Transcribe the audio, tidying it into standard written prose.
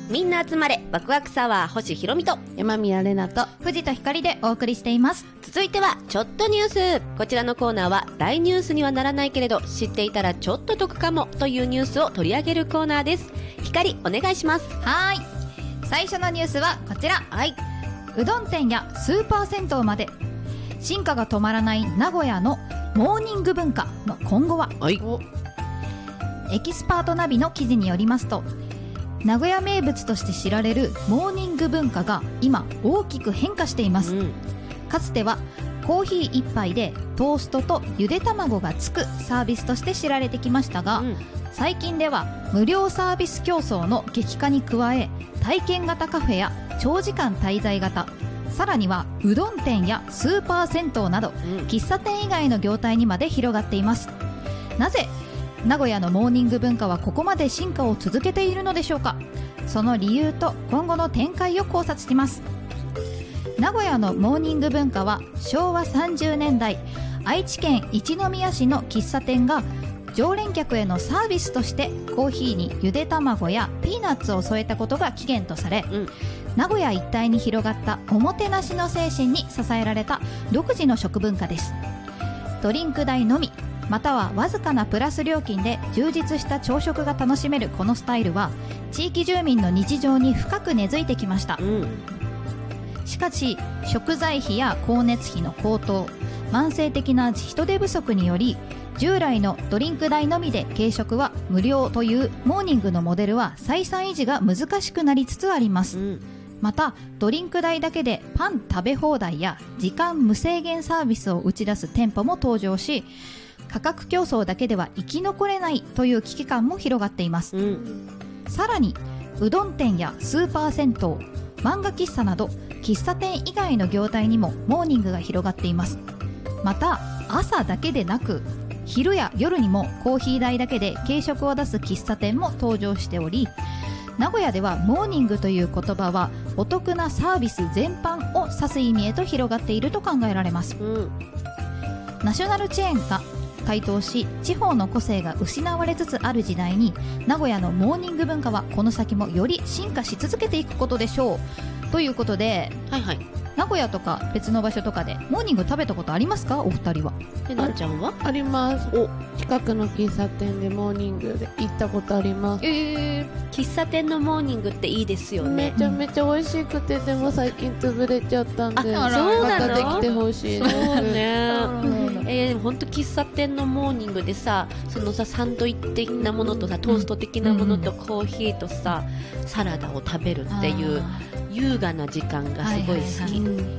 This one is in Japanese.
みんな集まれワクワクサワー、星ひろみと山宮れなと藤田ひかりでお送りしています。 続いてはちょっとニュース。こちらのコーナーは大ニュースにはならないけれど知っていたらちょっと得かもというニュースを取り上げるコーナーです。ひかりお願いします。 はい、最初のニュースはこちら。 はい、 うどん店やスーパー銭湯まで進化が止まらない名古屋のモーニング文化の今後は。 はい、 エキスパートナビの記事によりますと、名古屋名物として知られるモーニング文化が今大きく変化しています、かつてはコーヒー1杯でトーストとゆで卵がつくサービスとして知られてきましたが、最近では無料サービス競争の激化に加え、体験型カフェや長時間滞在型、さらにはうどん店やスーパー銭湯など、喫茶店以外の業態にまで広がっています。なぜ名古屋のモーニング文化はここまで進化を続けているのでしょうか。その理由と今後の展開を考察します。名古屋のモーニング文化は昭和30年代愛知県一宮市の喫茶店が常連客へのサービスとしてコーヒーにゆで卵やピーナッツを添えたことが起源とされ、名古屋一帯に広がったおもてなしの精神に支えられた独自の食文化です。ドリンク代のみまたはわずかなプラス料金で充実した朝食が楽しめるこのスタイルは地域住民の日常に深く根付いてきました、しかし食材費や光熱費の高騰、慢性的な人手不足により従来のドリンク代のみで軽食は無料というモーニングのモデルは採算維持が難しくなりつつあります、またドリンク代だけでパン食べ放題や時間無制限サービスを打ち出す店舗も登場し、価格競争だけでは生き残れないという危機感も広がっています、さらにうどん店やスーパー銭湯、漫画喫茶など喫茶店以外の業態にもモーニングが広がっています。また朝だけでなく昼や夜にもコーヒー代だけで軽食を出す喫茶店も登場しており、名古屋ではモーニングという言葉はお得なサービス全般を指す意味へと広がっていると考えられます、ナショナルチェーンが台頭し地方の個性が失われつつある時代に、名古屋のモーニング文化はこの先もより進化し続けていくことでしょうということで、名古屋とか別の場所とかでモーニング食べたことありますか、お二人は。 なっちゃんはあります。近くの喫茶店でモーニングで行ったことあります。 喫茶店のモーニングっていいですよね。 めちゃめちゃ美味しくて、でも最近潰れちゃったんで、 そうなの？ またできてほしいです。 そうね。本当喫茶店のモーニングでさ、そのさサンドイッチ的なものとさ、トースト的なものとコーヒーとさ、サラダを食べるっていう優雅な時間がすごい好き、